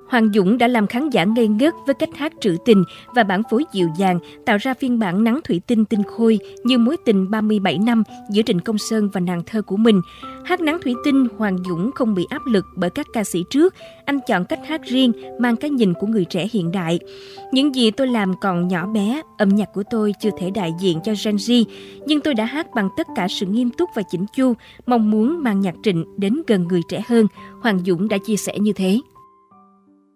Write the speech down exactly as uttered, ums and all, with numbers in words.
Hoàng Dũng đã làm khán giả ngây ngất với cách hát trữ tình và bản phối dịu dàng, tạo ra phiên bản nắng thủy tinh tinh khôi như mối tình ba mươi bảy năm giữa Trịnh Công Sơn và nàng thơ của mình. Hát nắng thủy tinh, Hoàng Dũng không bị áp lực bởi các ca sĩ trước. Anh chọn cách hát riêng, mang cái nhìn của người trẻ hiện đại. Những gì tôi làm còn nhỏ bé, âm nhạc của tôi chưa thể đại diện cho Gen Z, nhưng tôi đã hát bằng tất cả sự nghiêm túc và chỉnh chu, mong muốn mang nhạc Trịnh đến gần người trẻ hơn. Hoàng Dũng đã chia sẻ như thế.